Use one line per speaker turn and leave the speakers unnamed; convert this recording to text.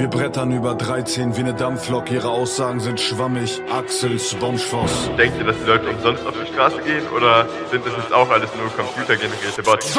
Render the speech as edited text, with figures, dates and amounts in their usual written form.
Wir brettern über 13 wie ne Dampflok, ihre Aussagen sind schwammig. Axel Swomschfoss.
Denkt ihr, dass die Leute umsonst auf die Straße gehen oder sind das jetzt auch alles nur computergenerierte Bots?